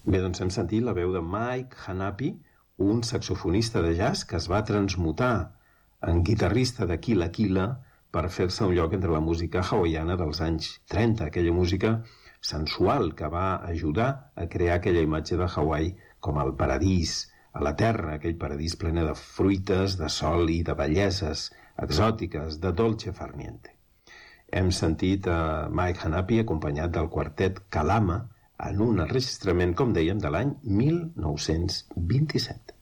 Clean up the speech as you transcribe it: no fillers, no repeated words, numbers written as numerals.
Bé, doncs hem sentit la veu de Mike Hanapi, un saxofonista de jazz que es va transmutar en guitarrista de Killa Killa per fer-se un lloc entre la música hawaiana dels anys 30, aquella música sensual que va ajudar a crear aquella imatge de Hawaii com el paradís, a la terra, aquell paradís plena de fruites, de sol i de belleses exòtiques, de dolce farniente. Hem sentit a Mike Hanapi acompanyat del quartet Kalama en un enregistrament, com dèiem, de l'any 1927.